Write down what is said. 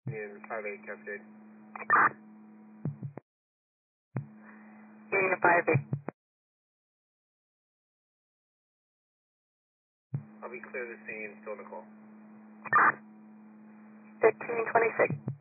Union 5-8 Cascade. Union 5-8. I'll be clear to the scene, still Nicole. 1526.